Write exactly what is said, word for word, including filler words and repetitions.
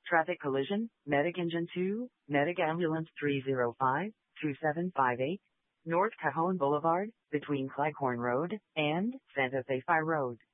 Traffic collision, Medic Engine two, Medic Ambulance three zero five, two seven five eight, North Cajon Boulevard, between Cleghorn Road and Santa Fe Fire Road.